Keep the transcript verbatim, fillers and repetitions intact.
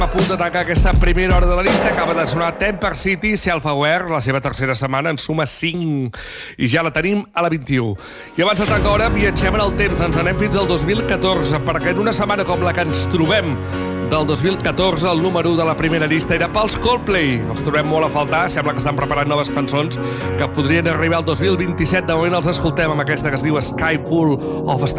A punt de tancar aquesta primera hora de la llista, acaba de sonar Temper City, Self-Aware, la seva tercera setmana en suma cinc, i ja la tenim a la vint-i-u. I abans de tancar hora, viatgem en el temps, ens anem fins al dos mil catorze, perquè en una setmana com la que ens trobem del dos mil catorze, el número u de la primera llista era pels Coldplay. Els trobem molt a faltar, sembla que estan preparant noves cançons que podrien arribar al dos mil vint-i-set. De moment els escoltem amb aquesta que es diu Sky Full of Stars.